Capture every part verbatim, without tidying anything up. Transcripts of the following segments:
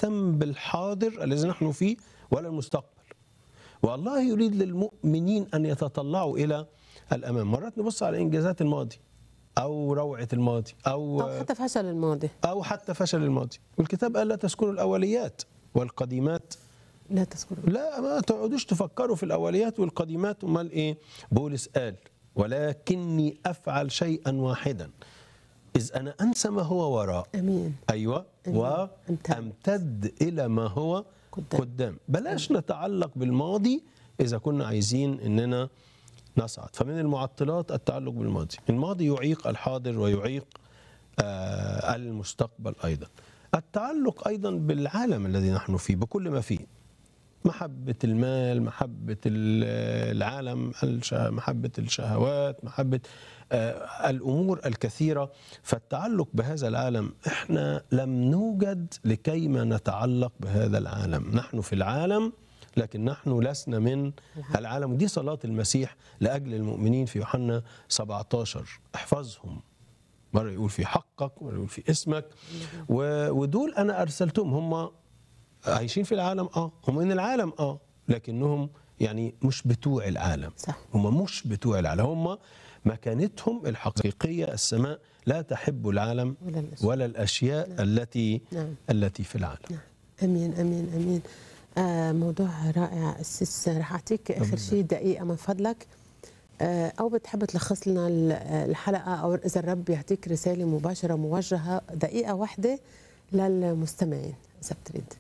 يهتم بالحاضر الذي نحن فيه ولا المستقبل. والله يريد للمؤمنين أن يتطلعوا إلى الأمام. مرات نبص على إنجازات الماضي أو روعة الماضي أو أو حتى فشل الماضي أو حتى فشل الماضي، والكتاب قال لا تذكروا الأوليات والقديمات لا تذكروا. لا، ما تقعدوش تفكروا في الأوليات والقديمات. أمال إيه؟ بولس قال ولكني أفعل شيئا واحدا إذ أنا أنسى ما هو وراء. أمين. أيوة. أمين. وأمتد إلى ما هو قدام, قدام. بلاش أمين. نتعلق بالماضي إذا كنا عايزين إننا نصعد. فمن المعطلات التعلق بالماضي. الماضي يعيق الحاضر ويعيق آه المستقبل أيضا. التعلق أيضا بالعالم الذي نحن فيه بكل ما فيه، محبة المال، محبة العالم، محبة الشهوات، محبة الأمور الكثيرة. فالتعلق بهذا العالم، إحنا لم نوجد لكيما نتعلق بهذا العالم. نحن في العالم لكن نحن لسنا من العالم. ودي صلاة المسيح لأجل المؤمنين في يوحنا سبعة عشر، احفظهم. مرة يقول في حقك، مرة يقول في اسمك. ودول أنا أرسلتهم. هم عايشين في العالم، اه هم من العالم، اه لكنهم يعني مش بتوع العالم. صح. هم مش بتوع العالم. هم مكانتهم الحقيقية السماء. لا تحب العالم ولا الأشياء, ولا الأشياء نعم. التي نعم. التي في العالم. نعم. أمين أمين أمين. آه موضوع رائع أسيس. رح أعطيك آخر شيء دقيقة من فضلك، آه أو بتحب تلخص لنا الحلقة، أو إذا الرب يعطيك رسالة مباشرة موجهة دقيقة واحدة للمستمعين إذا بتريد.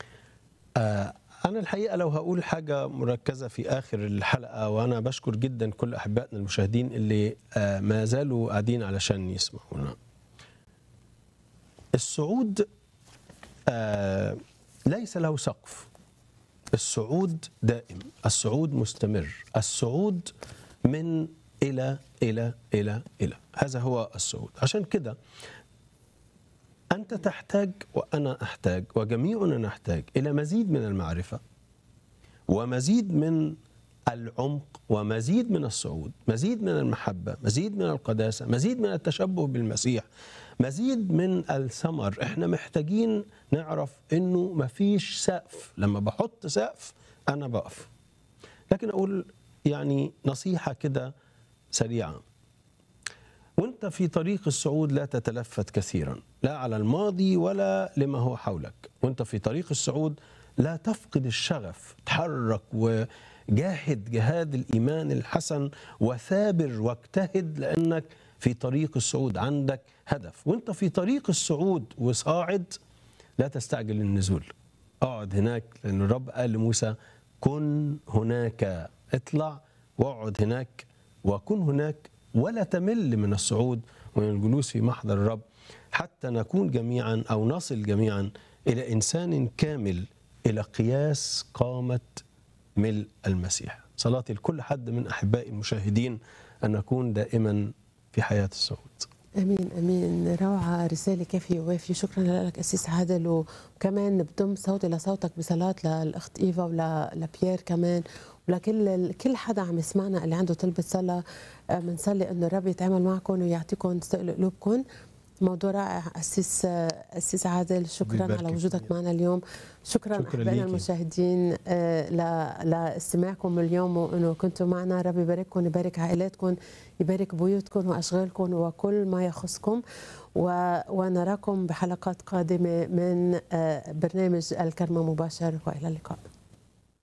أنا الحقيقة لو هقول حاجة مركزة في آخر الحلقة، وأنا بشكر جدا كل أحبائنا المشاهدين اللي ما زالوا قاعدين علشان يسمعونا. الصعود ليس له سقف. الصعود دائم، الصعود مستمر، الصعود من إلى إلى إلى إلى. هذا هو الصعود. عشان كده أنت تحتاج وأنا أحتاج وجميعنا نحتاج إلى مزيد من المعرفة ومزيد من العمق ومزيد من الصعود، مزيد من المحبة، مزيد من القداسة، مزيد من التشبه بالمسيح، مزيد من الثمر. احنا محتاجين نعرف إنه مفيش سقف. لما بحط سقف أنا بقف. لكن أقول يعني نصيحة كده سريعة. وانت في طريق الصعود لا تتلفت كثيرا، لا على الماضي ولا لما هو حولك. وانت في طريق الصعود لا تفقد الشغف. تحرك وجاهد جهاد الإيمان الحسن وثابر واجتهد، لأنك في طريق الصعود عندك هدف. وانت في طريق الصعود وصاعد لا تستعجل النزول. اقعد هناك، لأن الرب قال لموسى كن هناك، اطلع واقعد هناك وكن هناك، ولا تمل من الصعود ومن الجلوس في محضر الرب، حتى نكون جميعا أو نصل جميعا إلى إنسان كامل، إلى قياس قامة ملء المسيح. صلاتي لكل حد من أحبائي المشاهدين أن نكون دائما في حياة الصعود. امين امين. روعه، رساله كافيه ووافيه. شكرا لك اسيس عادل. وكمان بضم صوتي لصوتك بصلاه للاخت ايفا ولبيير كمان، ولكل كل حدا عم يسمعنا اللي عنده طلبه صلاه. بنصلي انه الرب يتعامل معكم ويعطيكم تستقلوا قلوبكم. موضوع رائع اسيس اسيس عادل. شكرا على وجودك معنا اليوم. شكرا احبائنا المشاهدين لاستماعكم اليوم وانه كنتم معنا. رب يبارككم، يبارك عائلاتكم، يبارك بيوتكم واشغالكم وكل ما يخصكم. ونراكم بحلقات قادمه من برنامج الكرمة مباشر، والى اللقاء.